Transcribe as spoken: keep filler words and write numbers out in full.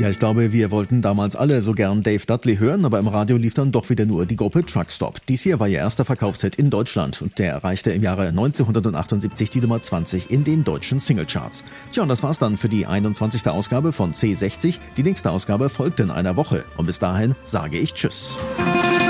Ja, ich glaube, wir wollten damals alle so gern Dave Dudley hören, aber im Radio lief dann doch wieder nur die Gruppe Truckstop. Dies hier war ihr erster Verkaufshit in Deutschland und der erreichte im Jahre neunzehnhundertachtundsiebzig die Nummer zwanzig in den deutschen Singlecharts. Tja, und das war's dann für die einundzwanzigste Ausgabe von C sechzig. Die nächste Ausgabe folgt in einer Woche und bis dahin sage ich Tschüss.